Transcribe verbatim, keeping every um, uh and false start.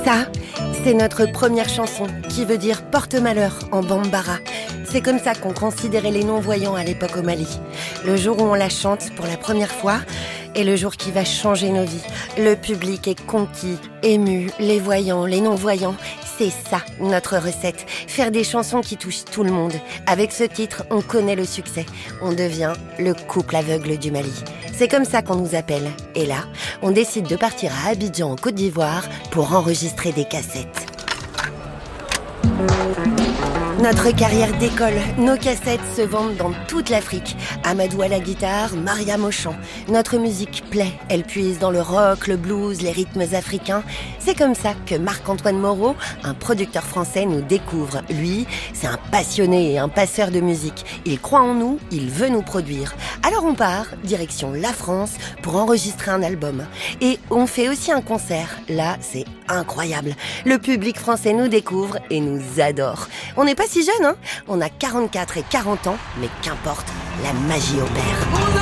Ça, c'est notre première chanson, qui veut dire porte-malheur en bambara. C'est comme ça qu'on considérait les non-voyants à l'époque au Mali. Le jour où on la chante pour la première fois est le jour qui va changer nos vies. Le public est conquis, ému, les voyants, les non-voyants. C'est ça, notre recette. Faire des chansons qui touchent tout le monde. Avec ce titre, on connaît le succès. On devient le couple aveugle du Mali. C'est comme ça qu'on nous appelle. Et là, on décide de partir à Abidjan, en Côte d'Ivoire, pour enregistrer des cassettes. Notre carrière décolle, nos cassettes se vendent dans toute l'Afrique. Amadou à la guitare, Mariam au chant. Notre musique plaît, elle puise dans le rock, le blues, les rythmes africains. C'est comme ça que Marc-Antoine Moreau, un producteur français, nous découvre. Lui, c'est un passionné et un passeur de musique. Il croit en nous, il veut nous produire. Alors on part, direction la France, pour enregistrer un album. Et on fait aussi un concert. Là, c'est incroyable. Le public français nous découvre et nous adore. On n'est pas si jeune, hein. On a quarante-quatre et quarante ans, mais qu'importe, la magie opère.